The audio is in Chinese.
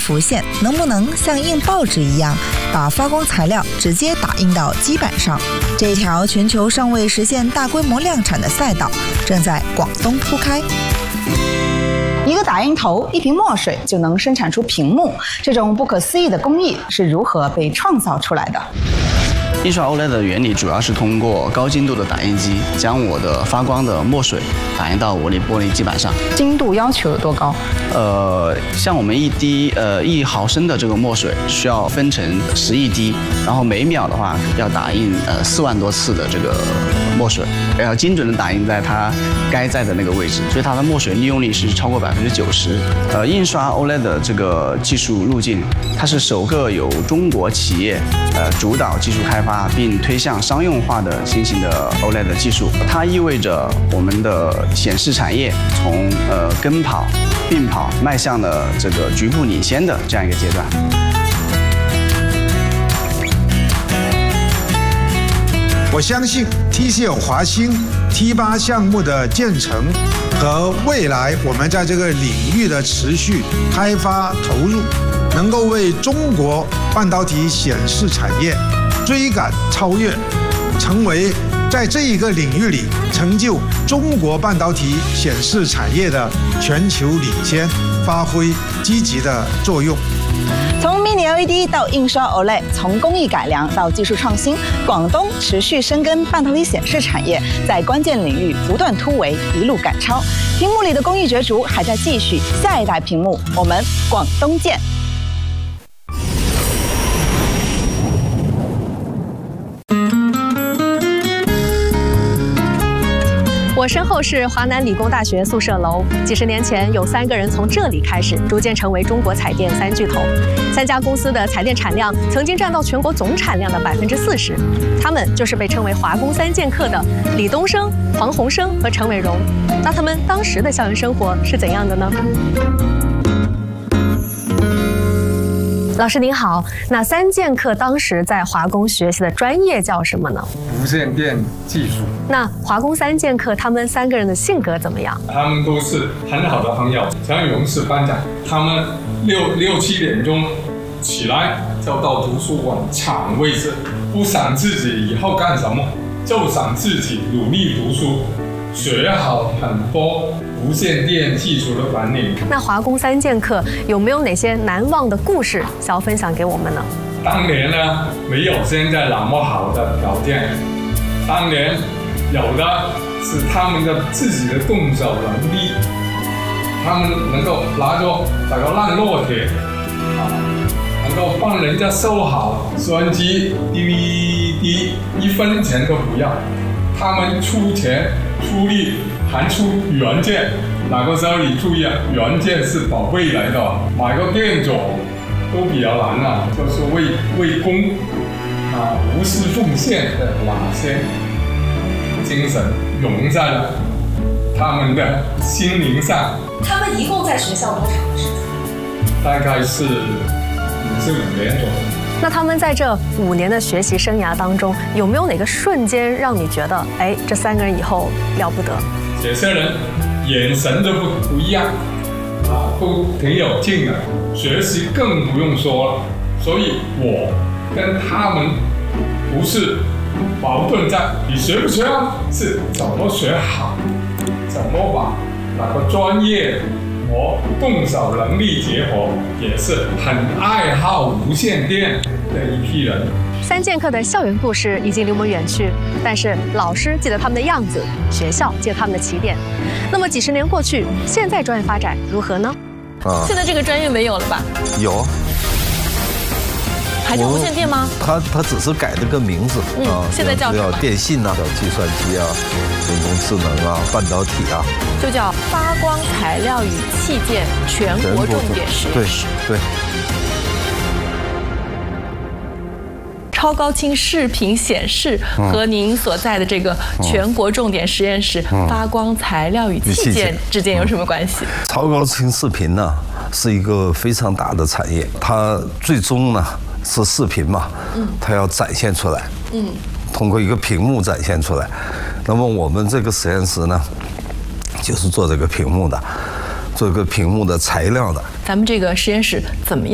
浮现能不能像印报纸一样，把发光材料直接打印到基板上？这一条全球尚未实现大规模量产的赛道，正在广东铺开。一个打印头，一瓶墨水就能生产出屏幕，这种不可思议的工艺是如何被创造出来的？ 印刷 OLED 的原理主要是通过高精度的打印机，将我的发光的墨水打印到我的玻璃基板上。 精度要求有多高？ 像我们1毫升的这个墨水需要分成10亿滴，然后每秒的话要打印4万多次的这个墨水，要精准的打印在它该在的那个位置，所以它的墨水利用率是超过90%。印刷 OLED 的这个技术路径，它是首个由中国企业主导技术开发并推向商用化的新型的 OLED 技术。它意味着我们的显示产业从跟跑、并跑迈向了这个局部领先的这样一个阶段。 我相信 TCL 华星 T8 项目的建成和未来我们在这个领域的持续开发投入，能够为中国半导体显示产业追赶超越，成为在这一个领域里成就中国半导体显示产业的全球领先，发挥积极的作用。 从 Mini LED 到印刷 OLED， 从工艺改良到技术创新，广东持续深耕半导体显示产业，在关键领域不断突围，一路赶超。屏幕里的工艺角逐还在继续，下一代屏幕我们广东见。 我身后是华南理工大学宿舍楼。几十年前，有3个人从这里开始，逐渐成为中国彩电3巨头。3家公司的彩电产量曾经占到全国总产量的40%。他们就是被称为华工3剑客的李东生、黄鸿升和陈伟荣。那他们当时的校园生活是怎样的呢？老师您好，那3剑客当时在华工学习的专业叫什么呢？ 无线电技术。 那华工3剑客他们3个人的性格怎么样？ 他们都是很好的朋友。陈伟荣是班长，他们6、7点钟起来就到图书馆抢位置，不想自己以后干什么，就想自己努力读书，学好很多无线电技术的管理。 那华工3剑客有没有哪些难忘的故事想要分享给我们呢？ 当年呢，没有现在那么好的条件，当年有的是他们的自己的动手能力，他们能够拿着那个烂烙铁能够帮人家收好收音机、DVD， 1分钱都不要，他们出钱出力，还出原件。那个时候你注意啊，原件是宝贝来的，买个电种都比较难啊，就是为公无私奉献的那些精神融在了他们的心灵上。 他们一共在学校多长的时间？ 大概是55年左右。 那他们在这5年的学习生涯当中，有没有哪个瞬间让你觉得，哎，这3个人以后了不得？ 有些人眼神都不一样都挺有劲的，学习更不用说了。所以我跟他们不是矛盾在你学不学啊，是怎么学好，怎么把那个专业和动手能力结合，也是很爱好无线电的一批人。 3剑客的校园故事已经离我们远去，但是老师记得他们的样子，学校记得他们的起点。那么几十年过去，现在专业发展如何呢？ 现在这个专业没有了吧？ 有， 还叫无线电吗？ 它只是改了个名字现在叫什么？ 电信啊，叫计算机啊，人工智能啊，半导体啊， 就叫发光材料与器件全国重点实验室。 对。 超高清视频显示和您所在的这个全国重点实验室发光材料与器件之间有什么关系？ 超高清视频呢是一个非常大的产业，它最终呢是视频嘛，它要展现出来，通过一个屏幕展现出来。那么我们这个实验室呢，就是做这个屏幕的，做这个屏幕的材料的。 咱们这个实验室怎么样